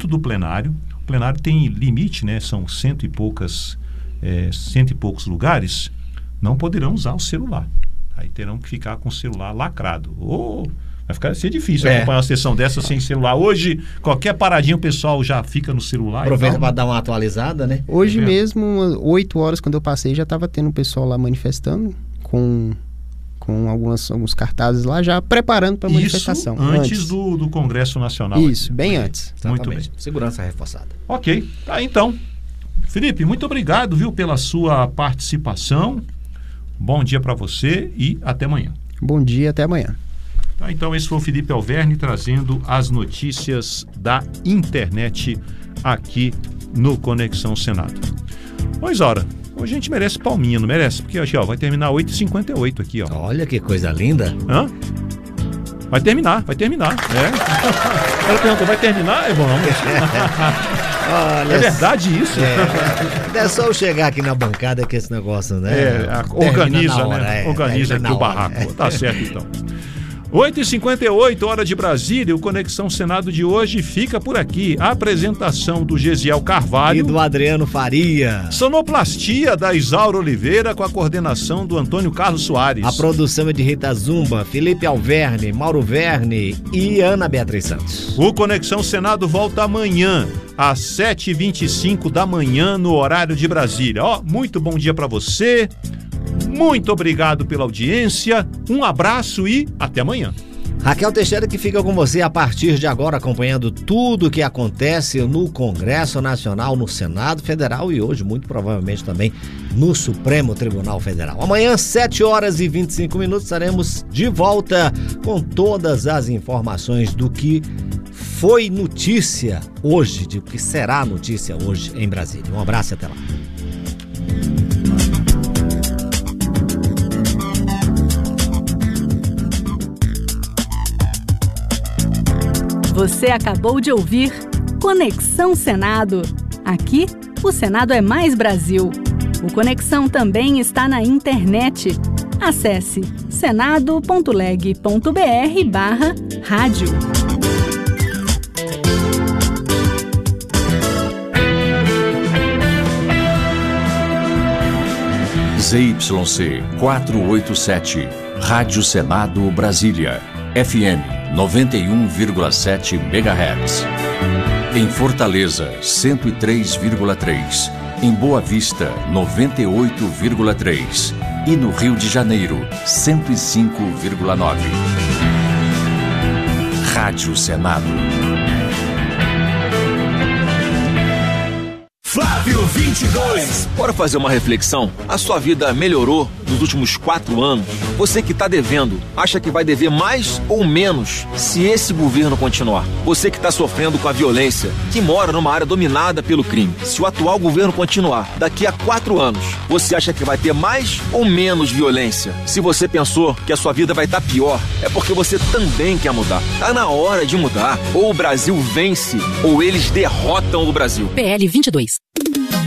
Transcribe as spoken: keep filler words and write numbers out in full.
dentro do plenário. O plenário tem limite, né? São cento e poucas, é, cento e poucos lugares, não poderão usar o celular. Aí terão que ficar com o celular lacrado. Ou vai ficar ser difícil é. acompanhar uma sessão dessa sem celular. Hoje, qualquer paradinha o pessoal já fica no celular. Aproveita para dar uma atualizada, né? Hoje é mesmo, oito horas, quando eu passei, já estava tendo o pessoal lá manifestando com... com algumas, alguns cartazes lá, já preparando para a manifestação. Isso antes, antes. Do, do Congresso Nacional. Isso, aqui. bem antes. Muito bem. Segurança reforçada. Ok, tá então. Felipe, muito obrigado, viu, pela sua participação. Bom dia para você e até amanhã. Bom dia, até amanhã. Tá, então esse foi o Felipe Alverne trazendo as notícias da internet aqui no Conexão Senado. Ô Isaura, hoje a gente merece palminha, não merece? Porque aqui, ó, vai terminar oito e cinquenta e oito aqui, ó. Olha que coisa linda. Hã? Vai terminar, vai terminar. É. Ela perguntou, vai terminar? É bom. Olha, é verdade isso? É, é só eu chegar aqui na bancada que esse negócio, né? É, organiza, hora, né? É, organiza aqui o barraco. É. Tá certo, então. oito e cinquenta e oito, hora de Brasília. O Conexão Senado de hoje fica por aqui. A apresentação do Gesiel Carvalho e do Adriano Faria. Sonoplastia da Isaura Oliveira com a coordenação do Antônio Carlos Soares. A produção é de Rita Zumba, Felipe Alverne, Mauro Verne e Ana Beatriz Santos. O Conexão Senado volta amanhã às sete e vinte e cinco da manhã no horário de Brasília. Ó, muito bom dia para você. Muito obrigado pela audiência, um abraço e até amanhã. Raquel Teixeira que fica com você a partir de agora acompanhando tudo o que acontece no Congresso Nacional, no Senado Federal e hoje muito provavelmente também no Supremo Tribunal Federal. Amanhã, sete horas e vinte e cinco minutos, estaremos de volta com todas as informações do que foi notícia hoje, de que será notícia hoje em Brasília. Um abraço e até lá. Você acabou de ouvir Conexão Senado. Aqui, o Senado é mais Brasil. O Conexão também está na internet. Acesse senado ponto leg ponto br barra rádio. Z Y C quatrocentos e oitenta e sete, Rádio Senado Brasília, F M noventa e um vírgula sete megahertz. Em Fortaleza, cento e três vírgula três. Em Boa Vista, noventa e oito vírgula três. E no Rio de Janeiro, cento e cinco vírgula nove. Rádio Senado. Flávio vinte e dois. Bora fazer uma reflexão? A sua vida melhorou nos últimos quatro anos? Você que está devendo, acha que vai dever mais ou menos se esse governo continuar? Você que está sofrendo com a violência, que mora numa área dominada pelo crime, se o atual governo continuar, daqui a quatro anos, você acha que vai ter mais ou menos violência? Se você pensou que a sua vida vai estar pior, é porque você também quer mudar. Tá na hora de mudar. Ou o Brasil vence, ou eles derrotam o Brasil. P L vinte e dois.